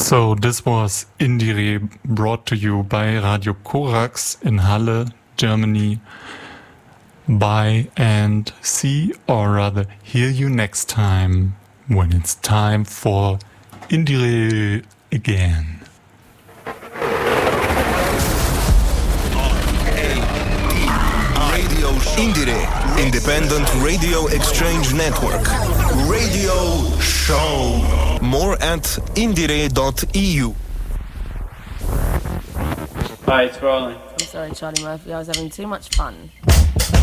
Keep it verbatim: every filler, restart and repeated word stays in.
So this was Indiere, brought to you by Radio Korax in Halle, Germany. Bye and see, or rather hear you next time when it's time for Indiere again. Radio Indiere, Independent Radio Exchange Network. Radio Show. More at indiere dot e u. Hi, it's rolling. I'm sorry, Charlie Murphy. I was having too much fun.